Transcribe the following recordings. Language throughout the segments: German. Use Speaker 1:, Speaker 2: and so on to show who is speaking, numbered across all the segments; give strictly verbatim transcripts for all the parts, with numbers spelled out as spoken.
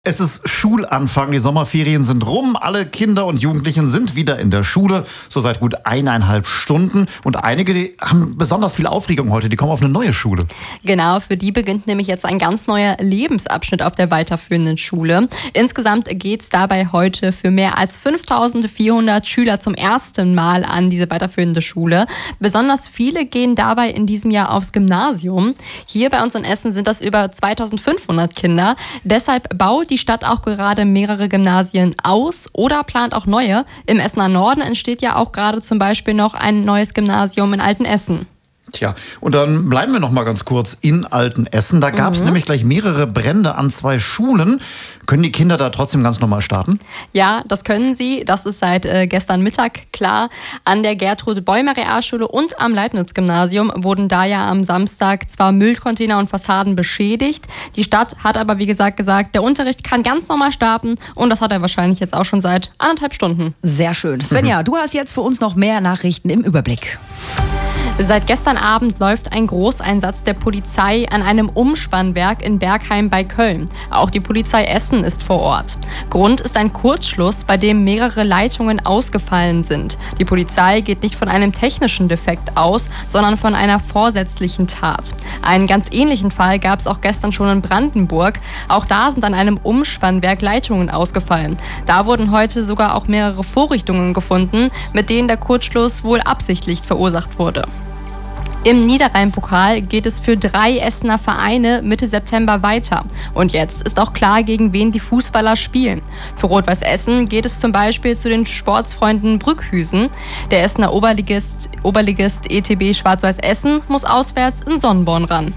Speaker 1: Es ist Schulanfang, die Sommerferien sind rum, alle Kinder und Jugendlichen sind wieder in der Schule, so seit gut eineinhalb Stunden. Und einige, die haben besonders viel Aufregung heute, die kommen auf eine neue Schule.
Speaker 2: Genau, für die beginnt nämlich jetzt ein ganz neuer Lebensabschnitt auf der weiterführenden Schule. Insgesamt geht es dabei heute für mehr als fünftausendvierhundert Schüler zum ersten Mal an diese weiterführende Schule. Besonders viele gehen dabei in diesem Jahr aufs Gymnasium. Hier bei uns in Essen sind das über zweitausendfünfhundert Kinder. Deshalb baut die Stadt auch gerade mehrere Gymnasien aus oder plant auch neue. Im Essener Norden entsteht ja auch gerade zum Beispiel noch ein neues Gymnasium in Altenessen.
Speaker 1: Tja, und dann bleiben wir noch mal ganz kurz in Altenessen. Da gab es mhm. nämlich gleich mehrere Brände an zwei Schulen. Können die Kinder da trotzdem ganz normal starten?
Speaker 2: Ja, das können sie. Das ist seit äh, gestern Mittag klar. An der Gertrud-Bäumer-Realschule und am Leibniz-Gymnasium wurden da ja am Samstag zwar Müllcontainer und Fassaden beschädigt. Die Stadt hat aber, wie gesagt, gesagt, der Unterricht kann ganz normal starten. Und das hat er wahrscheinlich jetzt auch schon seit anderthalb Stunden.
Speaker 3: Sehr schön. Svenja, mhm. du hast jetzt für uns noch mehr Nachrichten im Überblick.
Speaker 2: Seit gestern Abend läuft ein Großeinsatz der Polizei an einem Umspannwerk in Bergheim bei Köln. Auch die Polizei Essen ist vor Ort. Grund ist ein Kurzschluss, bei dem mehrere Leitungen ausgefallen sind. Die Polizei geht nicht von einem technischen Defekt aus, sondern von einer vorsätzlichen Tat. Einen ganz ähnlichen Fall gab es auch gestern schon in Brandenburg. Auch da sind an einem Umspannwerk Leitungen ausgefallen. Da wurden heute sogar auch mehrere Vorrichtungen gefunden, mit denen der Kurzschluss wohl absichtlich verursacht wurde. Im Niederrhein-Pokal geht es für drei Essener Vereine Mitte September weiter. Und jetzt ist auch klar, gegen wen die Fußballer spielen. Für Rot-Weiß Essen geht es zum Beispiel zu den Sportsfreunden Brückhüsen. Der Essener Oberligist, Oberligist E T B Schwarz-Weiß Essen muss auswärts in Sonnenborn ran.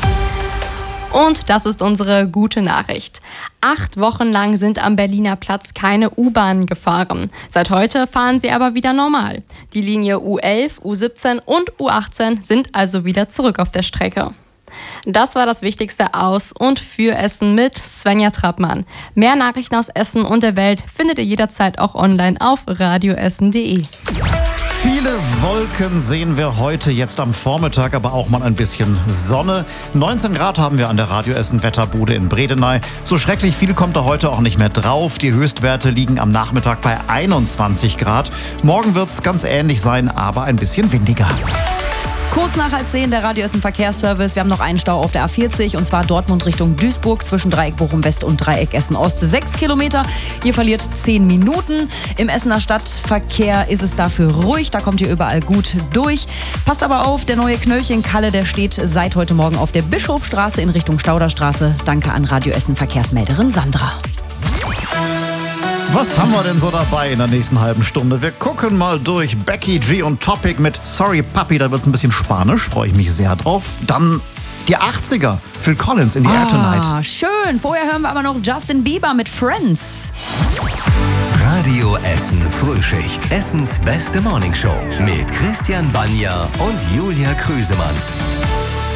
Speaker 2: Und das ist unsere gute Nachricht. Acht Wochen lang sind am Berliner Platz keine U-Bahnen gefahren. Seit heute fahren sie aber wieder normal. Die Linie U elf, U siebzehn und U achtzehn sind also wieder zurück auf der Strecke. Das war das Wichtigste aus und für Essen mit Svenja Trappmann. Mehr Nachrichten aus Essen und der Welt findet ihr jederzeit auch online auf radioessen punkt de.
Speaker 1: Viele Wolken sehen wir heute, jetzt am Vormittag, aber auch mal ein bisschen Sonne. neunzehn Grad haben wir an der Radio Essen Wetterbude in Bredeney. So schrecklich viel kommt da heute auch nicht mehr drauf. Die Höchstwerte liegen am Nachmittag bei einundzwanzig Grad. Morgen wird es ganz ähnlich sein, aber ein bisschen windiger.
Speaker 3: Kurz nach halb zehn der Radio Essen Verkehrsservice. Wir haben noch einen Stau auf der A vierzig und zwar Dortmund Richtung Duisburg zwischen Dreieck Bochum West und Dreieck Essen Ost. Sechs Kilometer. Ihr verliert zehn Minuten. Im Essener Stadtverkehr ist es dafür ruhig. Da kommt ihr überall gut durch. Passt aber auf, der neue Knöllchen-Kalle, der steht seit heute Morgen auf der Bischofstraße in Richtung Stauderstraße. Danke an Radio Essen Verkehrsmelderin Sandra.
Speaker 1: Was haben wir denn so dabei in der nächsten halben Stunde? Wir gucken mal durch Becky G und Topic mit Sorry Papi, da wird es ein bisschen spanisch, freue ich mich sehr drauf. Dann die achtziger, Phil Collins in the Air Tonight.
Speaker 3: Ah, schön. Vorher hören wir aber noch Justin Bieber mit Friends.
Speaker 4: Radio Essen Frühschicht. Essens beste Morningshow mit Christian Banja und Julia Krüsemann.